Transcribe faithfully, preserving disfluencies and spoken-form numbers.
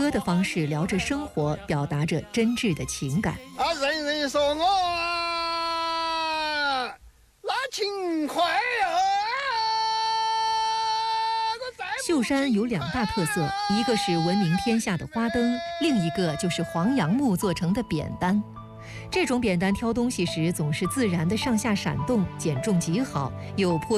歌的方式聊着生活，表达着真挚的情感。 啊，人人说我啊，那勤快啊！ 秀山有两大特色，一个是闻名天下的花灯，另一个就是黄杨木做成的扁担。这种扁担挑东西时总是自然的上下闪动，减重极好，有颇